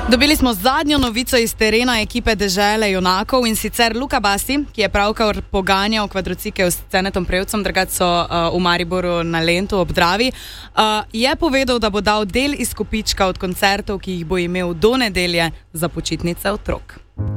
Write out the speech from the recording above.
Dobili smo zadnjo novico iz terena ekipe Dežele junakov, in sicer Luka Basi, ki je pravkar poganjal kvadrocikel s Cenetom Prevcem, drugače so v Mariboru na Lentu ob Dravi, je povedal, da bo dal del izkupička od koncertov, ki jih bo imel do nedelje za počitnice otrok.